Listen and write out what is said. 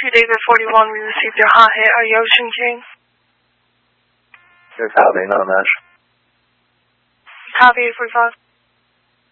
David 41, we received your hot hit. Are you Ocean King? Yes, copy, not much. Copy 845.